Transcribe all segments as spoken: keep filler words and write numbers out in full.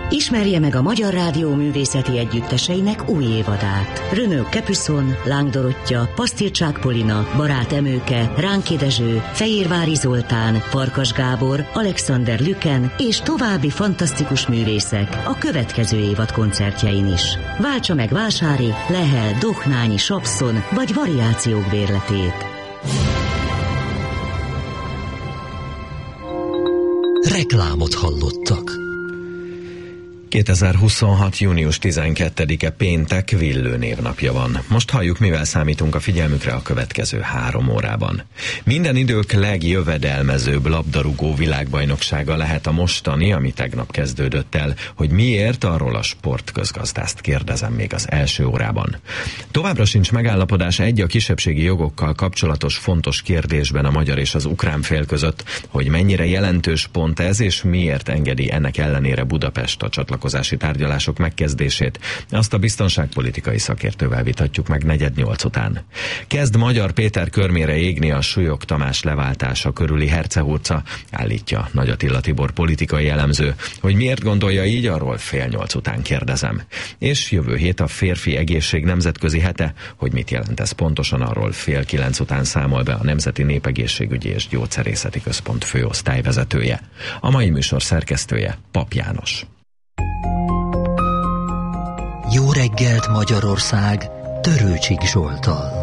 Ismerje meg a Magyar Rádió művészeti együtteseinek új évadát. Renaud Capuçon, Láng Dorottya, Pasztilcsák Polina, Barát Emőke, Ránki Dezső, Fejérvári Zoltán, Farkas Gábor, Alexander Lüken és további fantasztikus művészek a következő évad koncertjein is. Váltsa meg Vásári, Lehel, Dohnányi, Sapszon vagy variációk bérletét. Reklámot hallottak. kétezer-huszonhat. június tizenkettedike péntek, Villő névnapja van. Most halljuk, mivel számítunk a figyelmükre a következő három órában. Minden idők legjövedelmezőbb labdarúgó világbajnoksága lehet a mostani, ami tegnap kezdődött el. Hogy miért, arról a sportközgazdászt kérdezem még az első órában. Továbbra sincs megállapodás egy a kisebbségi jogokkal kapcsolatos fontos kérdésben a magyar és az ukrán fél között, hogy mennyire jelentős pont ez, és miért engedi ennek ellenére Budapest a csatlakozási tárgyalások megkezdését. Azt a biztonságpolitikai szakértővel vitatjuk meg negyed nyolc után. Kezd Magyar Péter körmére égni a Súlyog Tamás leváltása körüli hercehurca, állítja Nagy Attila Tibor politikai elemző. Hogy miért gondolja így, arról fél nyolc után kérdezem. És jövő hét a férfi egészség nemzetközi hete, hogy mit jelent ez pontosan, arról fél kilenc után számol be a Nemzeti Népegészségügyi és Gyógyszerészeti Központ főosztályvezetője. A mai műsor szerkesztője Pap János. Jó reggelt Magyarország, Törőcsik Zsolttal.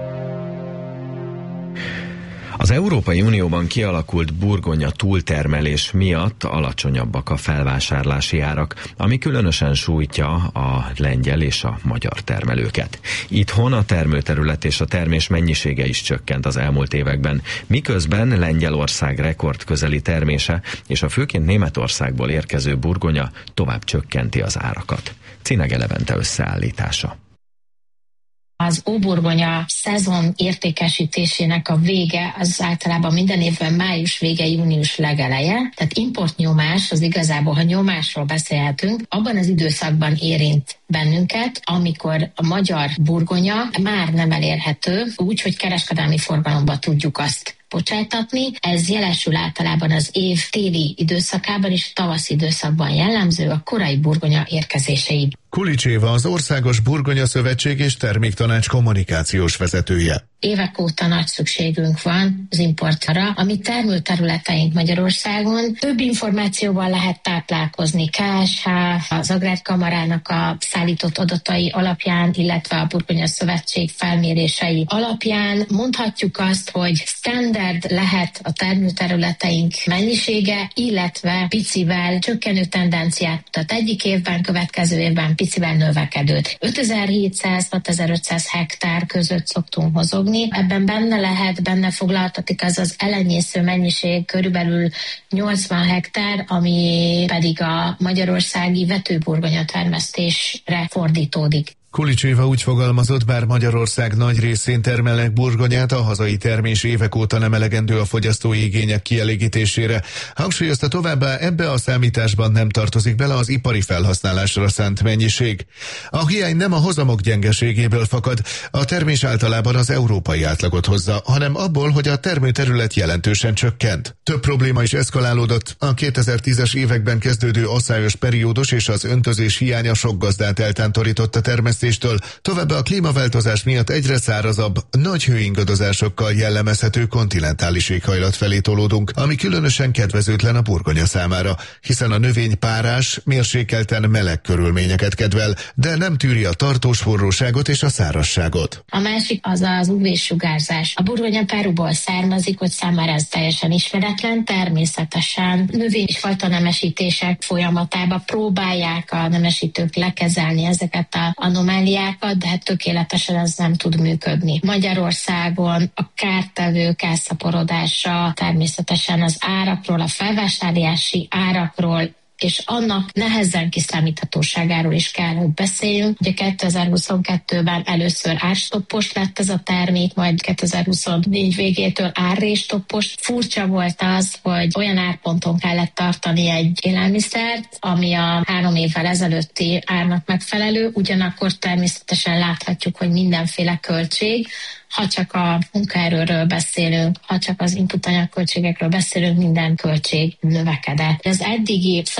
Az Európai Unióban kialakult burgonya túltermelés miatt alacsonyabbak a felvásárlási árak, ami különösen sújtja a lengyel és a magyar termelőket. Itthon a termőterület és a termés mennyisége is csökkent az elmúlt években, miközben Lengyelország rekordközeli termése és a főként Németországból érkező burgonya tovább csökkenti az árakat. Cinege Levente összeállítása. Az óburgonya szezon értékesítésének a vége az általában minden évben május vége, június legeleje, tehát importnyomás az igazából, ha nyomásról beszélhetünk, abban az időszakban érint bennünket, amikor a magyar burgonya már nem elérhető, úgy, hogy kereskedelmi forgalomba tudjuk azt bocsájtatni. Ez jelesül általában az év téli időszakában és tavaszi időszakban jellemző a korai burgonya érkezéseig. Kulics Éva az Országos Burgonya Szövetség és Terméktanács kommunikációs vezetője. Évek óta nagy szükségünk van az importra, ami termőterületeink Magyarországon. Több információval lehet táplálkozni. ká es há, az Agrárkamarának a szállított adatai alapján, illetve a Burgonya Szövetség felmérései alapján mondhatjuk azt, hogy standard lehet a termőterületeink mennyisége, illetve picivel csökkenő tendenciát mutat egyik évben, következő évben picivel növekedőt. ötezer-hétszáz-hatezer-ötszáz hektár között szoktunk mozogni. Ebben benne lehet, benne foglaltatik az az elenyésző mennyiség, körülbelül nyolcvan hektár, ami pedig a magyarországi vetőburgonya termesztésre fordítódik. Kulics Éva úgy fogalmazott, bár Magyarország nagy részén termelnek burgonyát, a hazai termés évek óta nem elegendő a fogyasztói igények kielégítésére. Hangsúlyozta továbbá, ebbe a számításban nem tartozik bele az ipari felhasználásra szánt mennyiség. A hiány nem a hozamok gyengeségéből fakad, a termés általában az európai átlagot hozza, hanem abból, hogy a termőterület jelentősen csökkent. Több probléma is eszkalálódott. A kétezer-tízes években kezdődő asszályos periódus és az öntözés hiánya sok gazdát eltántorított a termesztés. Továbbá a klímaváltozás miatt egyre szárazabb, nagy hőingadozásokkal jellemezhető kontinentális éghajlat felé tolódunk, ami különösen kedvezőtlen a burgonya számára, hiszen a növény párás, mérsékelten meleg körülményeket kedvel, de nem tűri a tartós forróságot és a szárazságot. A másik az az ú vé-sugárzás. A burgonya Peruból származik, hogy számára ez teljesen ismeretlen, természetesen növény és fajta nemesítések folyamatában próbálják a nemesítők lekezelni ezeket a anomáliákat, de hát tökéletesen ez nem tud működni. Magyarországon a kártevők elszaporodása természetesen az árakról, a felvásárlási árakról és annak nehezen kiszámíthatóságáról is kell, hogy beszéljünk. Ugye kétezer-huszonkettőben először árstoppos lett ez a termék, majd kétezer-huszonnégy végétől árréstoppos. Furcsa volt az, hogy olyan árponton kellett tartani egy élelmiszert, ami a három évvel ezelőtti árnak megfelelő, ugyanakkor természetesen láthatjuk, hogy mindenféle költség, ha csak a munkaerőről beszélünk, ha csak az input anyagköltségekről beszélünk, minden költség növekedett. Az eddigi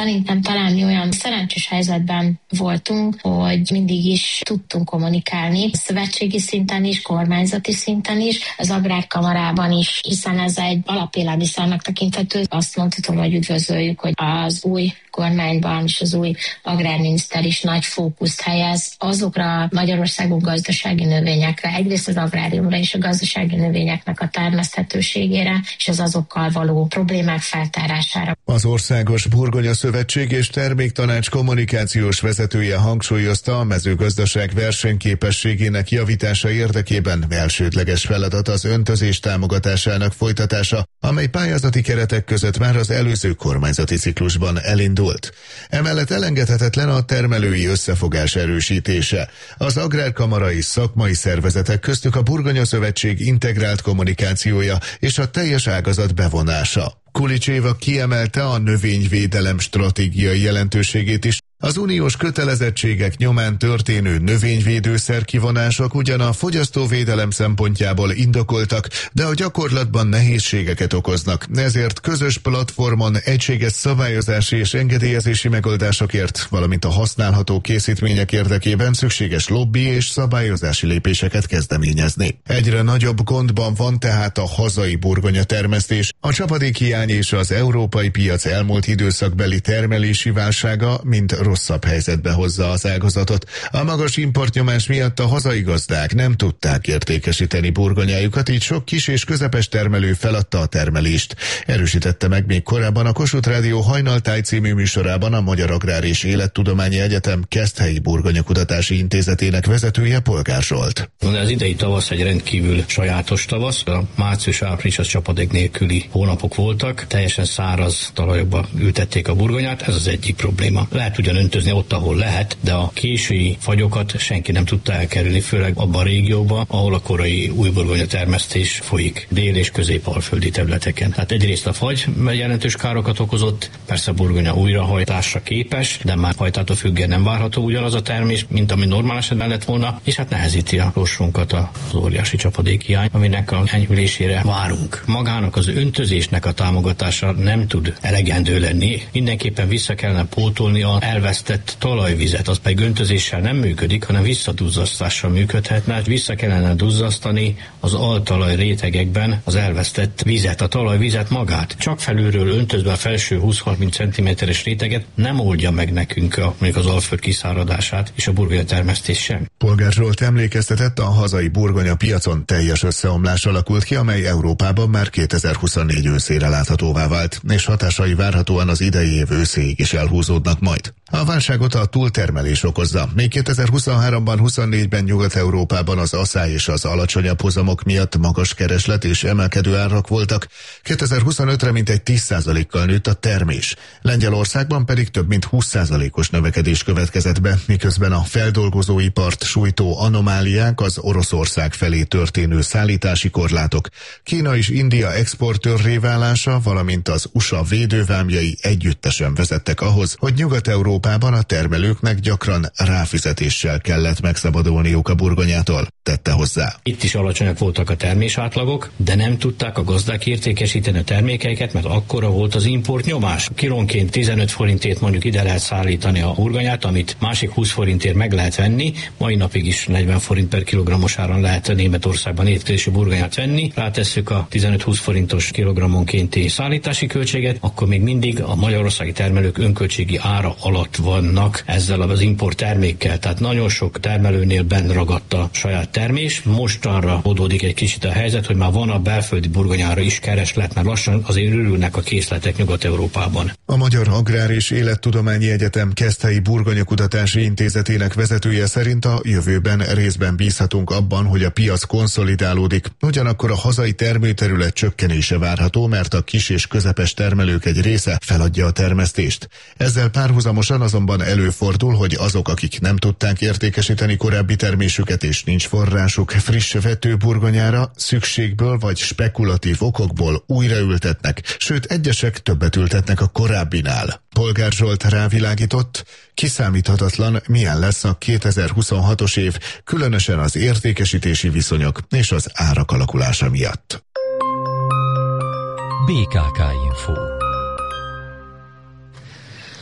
Szerintem talán mi olyan szerencsés helyzetben voltunk, hogy mindig is tudtunk kommunikálni, szövetségi szinten is, kormányzati szinten is, az Agrárkamarában is, hiszen ez egy alapélelmiszernek tekinthető. Azt mondhatom, hogy üdvözöljük, hogy az új kormányban és az új agrárminiszter is nagy fókuszt helyez azokra a Magyarországon gazdasági növényekre, egyrészt az agráriumra és a gazdasági növényeknek a termeszthetőségére, és az azokkal való problémák feltárására. Az Országos Burgonya Szövetség és Terméktanács kommunikációs vezetője hangsúlyozta, a mezőgazdaság versenyképességének javítása érdekében elsődleges feladat az öntözés támogatásának folytatása, amely pályázati keretek között már az előző kormányzati ciklusban elindult. Emellett elengedhetetlen a termelői összefogás erősítése. Az Agrárkamara és szakmai szervezetek, köztük a Burgonya Szövetség integrált kommunikációja és a teljes ágazat bevonása. Kulics Éva kiemelte a növényvédelem stratégiai jelentőségét is. Az uniós kötelezettségek nyomán történő növényvédőszer kivonások ugyan a fogyasztóvédelem szempontjából indokoltak, de a gyakorlatban nehézségeket okoznak, ezért közös platformon egységes szabályozási és engedélyezési megoldásokért, valamint a használható készítmények érdekében szükséges lobby és szabályozási lépéseket kezdeményezni. Egyre nagyobb gondban van tehát a hazai burgonya termesztés, a csapadékhiány és az európai piac elmúlt időszakbeli termelési válsága mint rosszabb helyzetbe hozza az ágazatot. A magas importnyomás miatt a hazai gazdák nem tudták értékesíteni burgonyájukat, így sok kis és közepes termelő feladta a termelést. Erősítette meg még korábban a Kossuth Rádió Hajnaltáj című műsorában a Magyar Agrár és Élettudományi Egyetem Keszthelyi Burgonyakutatási Intézetének vezetője, Polgár Zsolt. Az idei tavasz egy rendkívül sajátos tavasz. A március-április az csapadék nélküli hónapok voltak, teljesen száraz talajokba ültették a burgonyát, ez az egyik probléma. Lehet ugyan öntözni ott, ahol lehet, de a késői fagyokat senki nem tudta elkerülni, főleg abban a régióban, ahol a korai újburgonya termesztés folyik, dél- és közép-alföldi területeken. Tehát egyrészt a fagy jelentős károkat okozott, persze a burgonya újrahajtásra képes, de már fajtától függően nem várható ugyanaz a termés, mint ami normál esetben lett volna, és hát nehezíti a sorsunkat az óriási csapadékhiány, aminek a enyhülésére várunk. Magának az öntözésnek a támogatása nem tud elegendő lenni, mindenképpen vissza kellene pótolni a elvesztett talajvizet, az pedig öntözéssel nem működik, hanem visszaduzzasztással működhetne, vissza kellene duzzasztani az altalaj rétegekben az elvesztett vizet, a talajvizet magát. Csak felülről öntözve a felső húsz-harminc centiméteres réteget nem oldja meg nekünk a, mondjuk az alföld kiszáradását, és a burgonya termesztés sem. Polgár Zsolt emlékeztetett, a hazai burgonya piacon teljes összeomlás alakult ki, amely Európában már kétezer-huszonnégy őszére láthatóvá vált, és hatásai várhatóan az idei év őszéig is elhúzódnak majd. A válságot a túltermelés okozza. Még kétezer-huszonháromban, huszonnégyben Nyugat-Európában az asszály és az alacsonyabb hozamok miatt magas kereslet és emelkedő árak voltak. kétezer-huszonötre mintegy tíz százalékkal nőtt a termés. Lengyelországban pedig több mint húsz százalékos növekedés következett be, miközben a feldolgozóipart sújtó anomáliák, az Oroszország felé történő szállítási korlátok, Kína és India exportőrré válása, valamint az u es á védővámjai együttesen vezettek ahhoz, hogy Nyugat-Európában a termelőknek gyakran ráfizetéssel kellett megszabadulniuk a burgonyától, tette hozzá. Itt is alacsonyak voltak a termésátlagok, de nem tudták a gazdák értékesíteni a termékeiket, mert akkora volt az import nyomás. Kilónként tizenöt forintért mondjuk ide lehet szállítani a burgonyát, amit másik húsz forintért meg lehet venni. Mai napig is negyven forint per kilogrammos áron lehet Németországban étkezési burgonyát venni. Rátesszük a tizenöt-húsz forintos kilogrammonkénti szállítási költséget, akkor még mindig a magyarországi termelők önköltségi ára alatt vannak ezzel az import termékkel. Tehát nagyon sok termelőnél benn ragadt a saját termés. Mostanra oldódik egy kicsit a helyzet, hogy már van a belföldi burgonyára is kereslet, mert lassan azért örülnek a készletek Nyugat-Európában. A Magyar Agrár és Élettudományi Egyetem Keszthelyi Burgonyakutatási Intézetének vezetője szerint a jövőben részben bízhatunk abban, hogy a piac konszolidálódik. Ugyanakkor a hazai termőterület csökkenése várható, mert a kis és közepes termelők egy része feladja a termesztést. Ezzel párhuzamosan azonban előfordul, hogy azok, akik nem tudták értékesíteni korábbi termésüket és nincs forrásuk friss vetőburgonyára, szükségből vagy spekulatív okokból újraültetnek, sőt egyesek többet ültetnek a korábbinál. Polgár Zsolt rávilágított, kiszámíthatatlan, milyen lesz a kétezer-huszonhatos év, különösen az értékesítési viszonyok és az árak alakulása miatt. bé ká ká Info.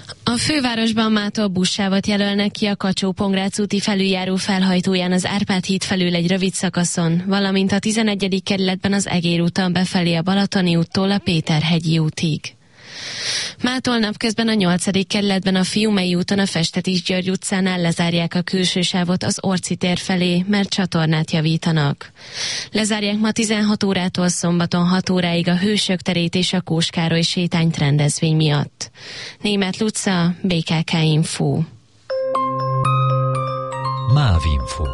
A fővárosban mától buszsávot jelölnek ki a Kacsó-Pongrác úti felüljáró felhajtóján az Árpád híd felül egy rövid szakaszon, valamint a tizenegyedik kerületben az Egér úton befelé a Balatoni úttól a Péterhegyi útig. Mától napközben a nyolcadik kerületben a Fiumei úton a Festetics György utcánál lezárják a külső sávot az Orci tér felé, mert csatornát javítanak. Lezárják ma tizenhat órától szombaton hat óráig a Hősök terét és a Kós Károly sétányt rendezvény miatt. Németh Luca, bé ká ká Info. Mávinfo.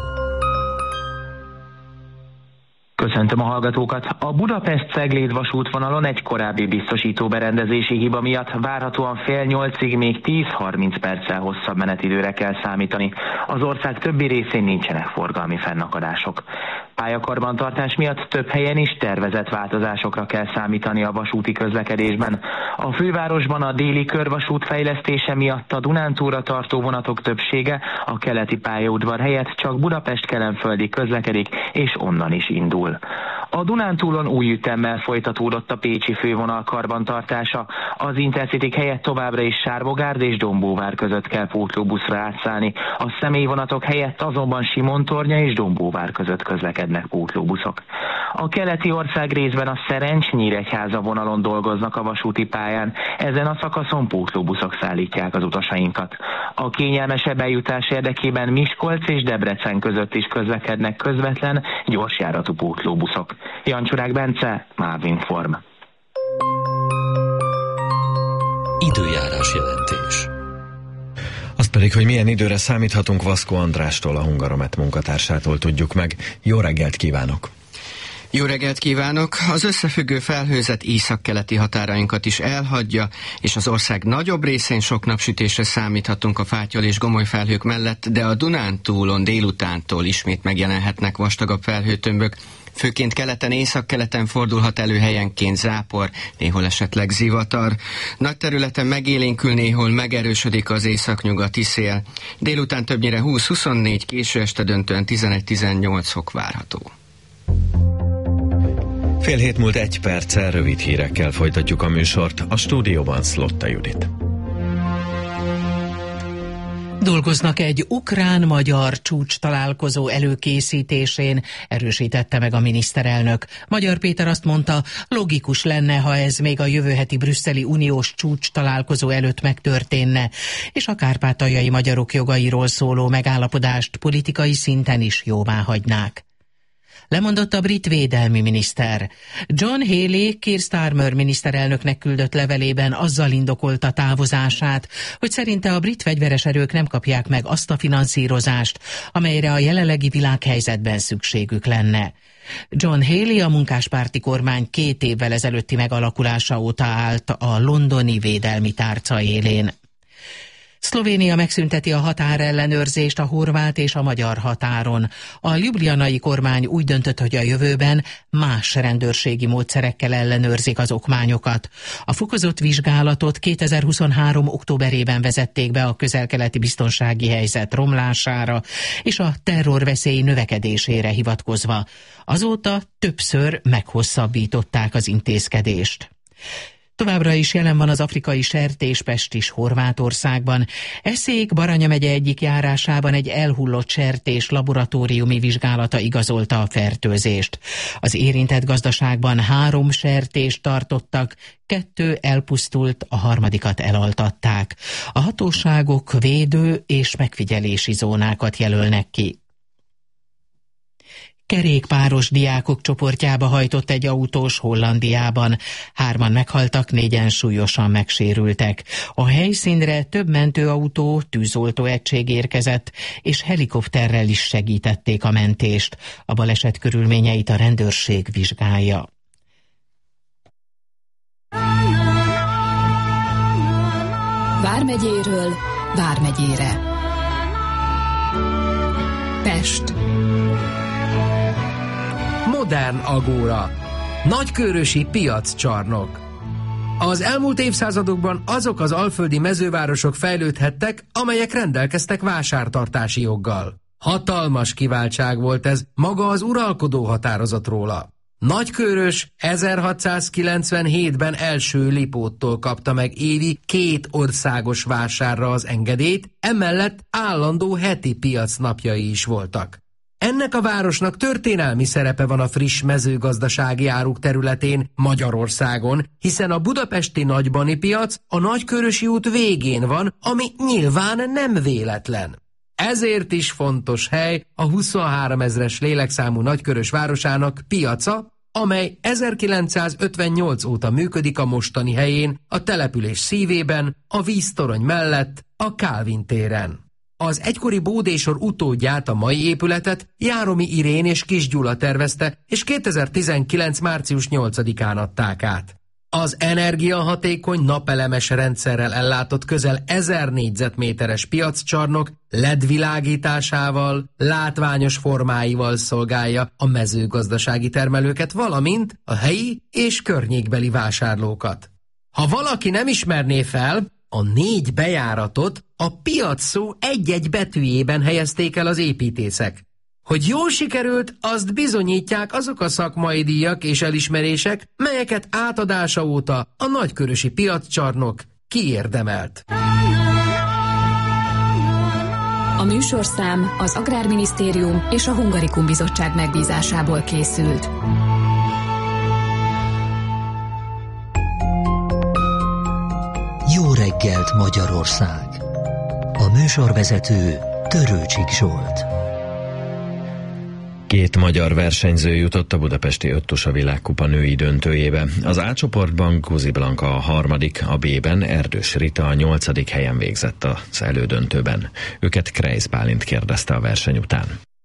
Köszöntöm a hallgatókat! A Budapest-Cegléd vasútvonalon egy korábbi biztosító berendezési hiba miatt várhatóan fél nyolcig még tíz-harminc perccel hosszabb menetidőre kell számítani. Az ország többi részén nincsenek forgalmi fennakadások. Pályakarbantartás miatt több helyen is tervezett változásokra kell számítani a vasúti közlekedésben. A fővárosban a déli körvasút fejlesztése miatt a Dunántúlra tartó vonatok többsége a keleti pályaudvar helyett csak Budapest-Kelenföldig közlekedik, és onnan is indul. A Dunántúlon új ütemmel folytatódott a pécsi fővonal karbantartása. Az Intercity helyett továbbra is Sárvogárd és Dombóvár között kell pótlóbuszra átszállni. A személyvonatok helyett azonban Simontornya és Dombóvár között közlekednek pótlóbuszok. A keleti ország részben a Szerencs-Nyíregyháza vonalon dolgoznak a vasúti pályán. Ezen a szakaszon pótlóbuszok szállítják az utasainkat. A kényelmesebb eljutás érdekében Miskolc és Debrecen között is közlekednek közvetlen, gyorsjáratú pótlóbuszok. Jancsurák Bence, Mávinform. Időjárás jelentés. Azt pedig, hogy milyen időre számíthatunk, Vaszko Andrástól, a Hungaromet munkatársától tudjuk meg. Jó reggelt kívánok! Jó reggelt kívánok! Az összefüggő felhőzet északkeleti határainkat is elhagyja, és az ország nagyobb részén sok napsütésre számíthatunk a fátyol és gomoly felhők mellett, de a Dunántúlon délutántól ismét megjelenhetnek vastagabb felhőtömbök. Főként keleten, északkeleten fordulhat elő helyenként zápor, néhol esetleg zivatar. Nagy területen megélénkül, néhol megerősödik az északnyugati szél. Délután többnyire húsz-huszonnégy, késő este döntően tizenegy-tizennyolc fok várható. Fél hét múlt egy perccel rövid hírekkel folytatjuk a műsort. A stúdióban Szlotta Judit. Dolgoznak egy ukrán-magyar csúcs találkozó előkészítésén, erősítette meg a miniszterelnök. Magyar Péter azt mondta, logikus lenne, ha ez még a jövő heti brüsszeli uniós csúcs találkozó előtt megtörténne, és a kárpátaljai magyarok jogairól szóló megállapodást politikai szinten is jóváhagynák. Lemondott a brit védelmi miniszter. John Healey Keir Starmer miniszterelnöknek küldött levelében azzal indokolta távozását, hogy szerinte a brit fegyveres erők nem kapják meg azt a finanszírozást, amelyre a jelenlegi világhelyzetben szükségük lenne. John Healey a munkáspárti kormány két évvel ezelőtti megalakulása óta állt a londoni védelmi tárca élén. Szlovénia megszünteti a határellenőrzést a horvát és a magyar határon. A ljubljanai kormány úgy döntött, hogy a jövőben más rendőrségi módszerekkel ellenőrzik az okmányokat. A fokozott vizsgálatot kétezer-huszonhárom októberében vezették be a közel-keleti biztonsági helyzet romlására és a terrorveszély növekedésére hivatkozva. Azóta többször meghosszabbították az intézkedést. Továbbra is jelen van az afrikai sertéspest is Horvátországban. Eszék Baranya megye egyik járásában egy elhullott sertés laboratóriumi vizsgálata igazolta a fertőzést. Az érintett gazdaságban három sertést tartottak, kettő elpusztult, a harmadikat elaltatták. A hatóságok védő és megfigyelési zónákat jelölnek ki. Kerékpáros diákok csoportjába hajtott egy autós Hollandiában. Hárman meghaltak, négyen súlyosan megsérültek. A helyszínre több mentőautó, tűzoltó egység érkezett, és helikopterrel is segítették a mentést. A baleset körülményeit a rendőrség vizsgálja. Vármegyéről Vármegyére. Pest. Modern agóra. Nagykőrösi piaccsarnok. Az elmúlt évszázadokban azok az alföldi mezővárosok fejlődhettek, amelyek rendelkeztek vásártartási joggal. Hatalmas kiváltság volt ez, maga az uralkodó határozott róla. Nagykőrös ezerhatszázkilencvenhétben első Lipóttól kapta meg évi két országos vásárra az engedélyt, emellett állandó heti piacnapjai is voltak. Ennek a városnak történelmi szerepe van a friss mezőgazdasági áruk területén Magyarországon, hiszen a budapesti Nagybani piac a Nagykőrösi út végén van, ami nyilván nem véletlen. Ezért is fontos hely a huszonháromezres lélekszámú Nagykörös városának piaca, amely ezerkilencszázötvennyolc óta működik a mostani helyén, a település szívében, a víztorony mellett, a Kálvin téren. Az egykori bódésor utódját, a mai épületet Járomi Irén és Kis Gyula tervezte, és kétezer-tizenkilenc. március nyolcadikán adták át. Az energiahatékony napelemes rendszerrel ellátott közel ezer négyzetméteres piaccsarnok el é dé világításával, látványos formáival szolgálja a mezőgazdasági termelőket, valamint a helyi és környékbeli vásárlókat. Ha valaki nem ismerné fel, a négy bejáratot a piac szó egy-egy betűjében helyezték el az építészek. Hogy jól sikerült, azt bizonyítják azok a szakmai díjak és elismerések, melyeket átadása óta a nagykörösi piaccsarnok kiérdemelt. A műsorszám az Agrárminisztérium és a Hungarikum Bizottság megbízásából készült. Jó reggelt, Magyarország! A műsorvezető Törőcsik Zsolt. Két magyar versenyző jutott a budapesti öttusa világkupa női döntőjébe. Az A csoportban Guzi Blanka a harmadik, a B-ben Erdős Rita a nyolcadik helyen végzett az elődöntőben. Őket Kreis Bálint kérdezte a verseny után.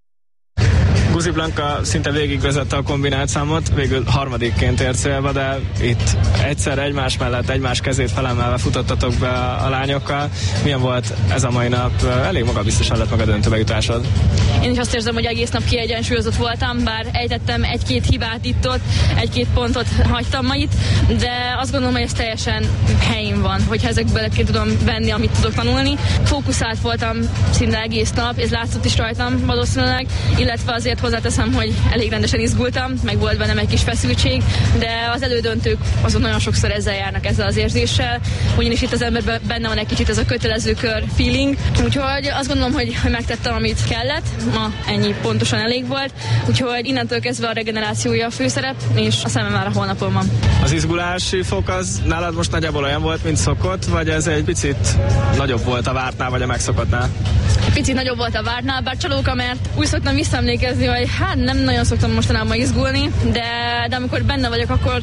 Guzi Blanka szinte végigvezette a kombinált számot, végül harmadikként ért célba, de itt egyszer egymás mellett egymás kezét felemelve futottatok be a lányokkal. Milyen volt ez a mai nap? Elég magabiztosan lett meg a döntőbe jutásod. Én is azt érzem, hogy egész nap kiegyensúlyozott voltam, bár ejtettem egy-két hibát itt-ott, egy-két pontot hagytam ma itt, de azt gondolom, hogy ez teljesen helyén van, hogyha ezekből ki tudom venni, amit tudok tanulni. Fókuszált voltam szinte egész nap, ez látszott is rajtam valószínűleg, illetve azért hozzáteszem, hogy elég rendesen izgultam, meg volt bennem egy kis feszültség, de az elődöntők azon nagyon sokszor ezzel járnak, ezzel az érzéssel, ugyanis itt az emberben benne van egy kicsit ez a kötelező kör feeling, úgyhogy azt gondolom, hogy, hogy megtettem, amit kellett, ma ennyi pontosan elég volt, úgyhogy innentől kezdve a regenerációja a főszerep, és a szemem már a holnapon van. Az izgulási fok az nálad most nagyjából olyan volt, mint szokott, vagy ez egy picit nagyobb volt a vártnál, vagy a megszokottnál? Picit nagyobb volt a vártnál, bár csalóka, mert úgy szoktam visszaemlékezni, hogy hát nem nagyon szoktam mostanában izgulni, de, de amikor benne vagyok, akkor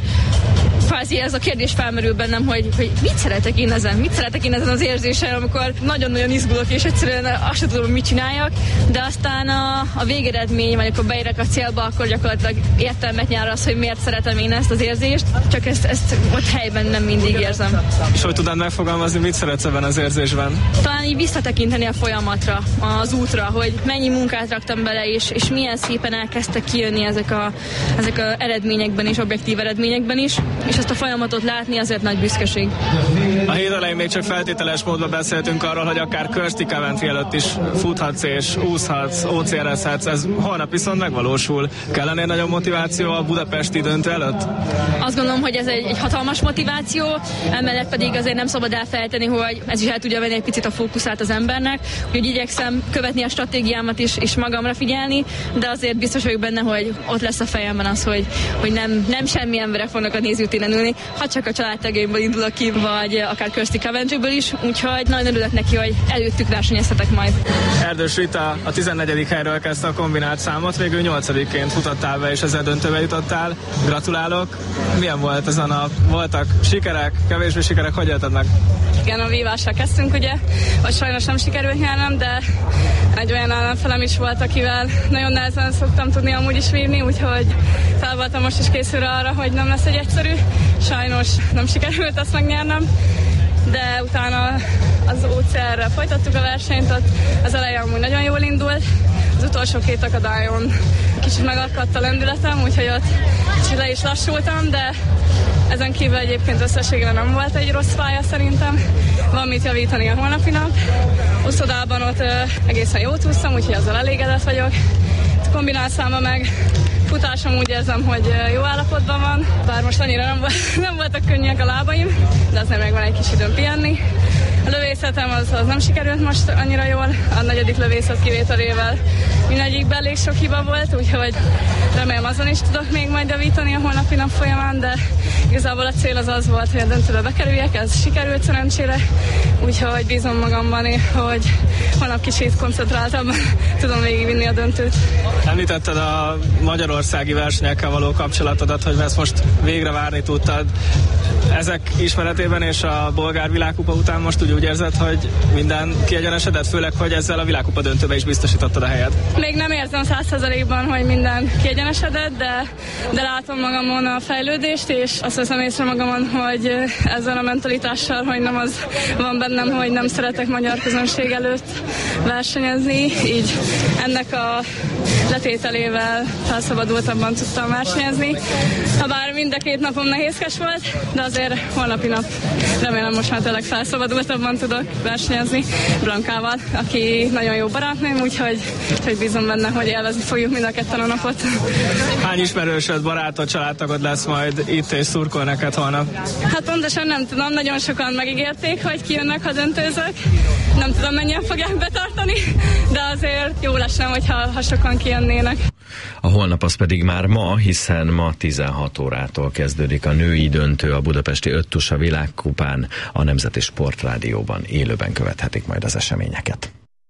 kvázi ez a kérdés felmerül bennem, hogy, hogy mit szeretek én ezen, mit szeretek én ezen az érzéssel, amikor nagyon-nagyon izgulok, és egyszerűen azt sem tudom, hogy mit csináljak, de aztán a, a végeredmény, vagy akkor beérek a célba, akkor gyakorlatilag értelmet nyár az, hogy miért szeretem én ezt az érzést, csak ezt, ezt ott helyben nem mindig érzem. És hogy tudnád megfogalmazni, mit szeretsz ebben az érzésben? Talán így visszatekinteni a folyamatra, az útra, hogy mennyi munkát raktam bele, és, és milyen szépen elkezdtek kijönni ezek a, ezek a eredményekben és objektív eredményekben is, és ezt a folyamatot látni azért nagy büszkeség. A hét elején még csak feltételes módban beszéltünk arról, hogy akár Kirsty Coventry előtt is futhatsz és úszhatsz, ó cé er ezhetsz, ez holnap viszont megvalósul. Kellene nagyon motiváció a budapesti döntő előtt? Azt gondolom, hogy ez egy, egy hatalmas motiváció, emellett pedig azért nem szabad elfelejteni, hogy ez is el tudja venni egy picit a fókuszát az embernek, úgyhogy igyekszem követni a stratégiámat is, és magamra figyelni, de azért biztos vagyok benne, hogy ott lesz a fejemben az, hogy, hogy nem, nem semmi emberek fognak a nézőtéren ülni, ha csak a családtagjaimből indulok ki, vagy akár Kirsty Coventryből is, úgyhogy nagyon örülök neki, hogy előttük versenyezhetek majd. Erdős Rita a tizennegyedik helyről kezdte a kombinált számot, végül nyolcadikként futottál be, és ezzel döntőbe jutottál. Gratulálok! Milyen volt ez a nap? Voltak sikerek, kevésbé sikerek, hogy élted meg? Igen, a vívással kezdtünk, ugye, hogy sajnos nem sikerült nyernem, de egy olyan ellenfelem is volt, akivel nagyon nehezen szoktam tudni amúgy is vívni, úgyhogy fel voltam most is készülve arra, hogy nem lesz egy egyszerű. Sajnos nem sikerült azt megnyernem, de utána az ó cé er-rel folytattuk a versenyt, ott az eleje amúgy nagyon jól indult, az utolsó két akadályon kicsit megakadt a lendületem, úgyhogy ott kicsit le is lassultam, de ezen kívül egyébként összességében nem volt egy rossz pálya szerintem. Van mit javítani a holnapi nap. Uszodában ott ö, egészen jót úsztam, úgyhogy azzal elégedett vagyok. A kombinált számba meg futásom úgy érzem, hogy jó állapotban van, bár most annyira nem, nem voltak könnyek a lábaim, de azért meg van egy kis időm pihenni. A lövészetem az, az nem sikerült most annyira jól, a negyedik lövészet kivételével mindegyikben elég sok hiba volt, úgyhogy remélem azon is tudok még majd javítani a holnapi nap folyamán, de igazából a cél az az volt, hogy a döntőbe bekerüljek, ez sikerült szerencsére, úgyhogy bízom magamban, hogy holnap kicsit koncentráltabban tudom végigvinni a döntőt. Említetted a magyarországi versenyekkel való kapcsolatodat, hogy ezt most végre várni tudtad. Ezek ismeretében és a bolgár világkupa után most úgy, úgy érzed, hogy minden kiegyenesedett, főleg, hogy ezzel a világkupa döntőbe is biztosítottad a helyet? Még nem érzem száz százalékban, hogy minden kiegyenesedett, de, de látom magamon a fejlődést, és azt veszem észre magamon, hogy ezzel a mentalitással, hogy nem az van bennem, hogy nem szeretek magyar közönség előtt versenyezni, így ennek a letételével felszabadultabban tudtam versenyezni. Habár mind a két napom nehézkes volt, de azért holnapi nap remélem most már tényleg felszabadultabban tudok versenyezni Blankával, aki nagyon jó barátnőm, úgyhogy hogy bízom benne, hogy élvezni fogjuk mind a ketten a napot. Hány ismerősöd, barátod, családtagod lesz majd itt és szurkol neked holnap? Hát pontosan nem tudom, nagyon sokan megígérték, hogy kijönnek, ha döntőzök. Nem tudom, mennyien fogják betartani, de azért jó lenne, hogyha ha sokan kijönnének. A holnap az pedig már ma, hiszen ma tizenhat órától kezdődik a női döntő a budapesti Öttusa világkupán. A Nemzeti Sportrádióban élőben követhetik majd az eseményeket.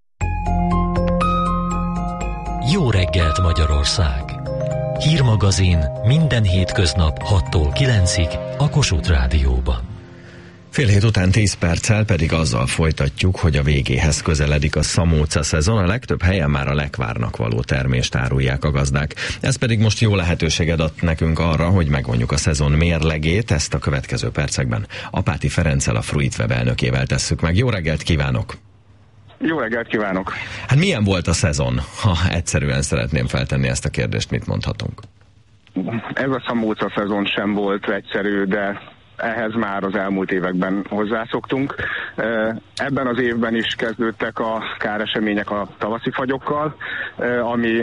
Jó reggelt Magyarország! Hírmagazin minden hétköznap hattól kilencig a Kossuth Rádióban. Fél hét után tíz perccel pedig azzal folytatjuk, hogy a végéhez közeledik a szamóca szezon, a legtöbb helyen már a lekvárnak való termést árulják a gazdák. Ez pedig most jó lehetőséget ad nekünk arra, hogy megvonjuk a szezon mérlegét, ezt a következő percekben Apáti Ferenccel, a Fruitweb elnökével tesszük meg. Jó reggelt kívánok! Jó reggelt kívánok! Hát milyen volt a szezon? Ha egyszerűen szeretném feltenni ezt a kérdést, mit mondhatunk? Ez a szamóca szezon sem volt egyszerű, de ehhez már az elmúlt években hozzászoktunk. Ebben az évben is kezdődtek a káresemények a tavaszi fagyokkal, ami